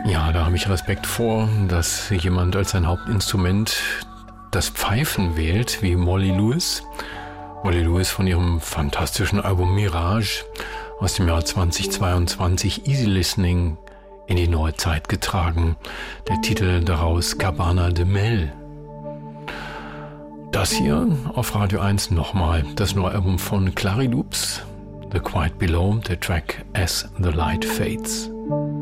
Ja, da habe ich Respekt vor, dass jemand als sein Hauptinstrument das Pfeifen wählt, wie Molly Lewis. Molly Lewis von ihrem fantastischen Album Mirage aus dem Jahr 2022, Easy Listening, in die Neuzeit getragen. Der Titel daraus Cabana de Mel. Das hier auf Radio 1 nochmal, das neue Album von Clary Loops, The Quiet Below, der Track As the Light Fades.